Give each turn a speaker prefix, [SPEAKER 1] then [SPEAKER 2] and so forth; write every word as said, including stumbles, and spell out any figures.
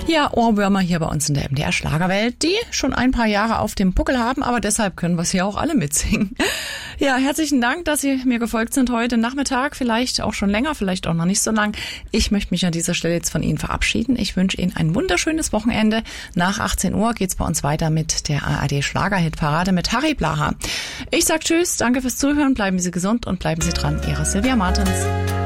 [SPEAKER 1] Ja, Ohrwürmer hier bei uns in der M D R Schlagerwelt, die schon ein paar Jahre auf dem Buckel haben, aber deshalb können wir sie auch alle mitsingen. Ja, herzlichen Dank, dass Sie mir gefolgt sind heute Nachmittag, vielleicht auch schon länger, vielleicht auch noch nicht so lang. Ich möchte mich an dieser Stelle jetzt von Ihnen verabschieden. Ich wünsche Ihnen ein wunderschönes Wochenende. Nach achtzehn Uhr geht's bei uns weiter mit der A R D Schlagerhit-Parade mit Harry Blaha. Ich sag Tschüss, danke fürs Zuhören, bleiben Sie gesund und bleiben Sie dran. Ihre Silvia Martens.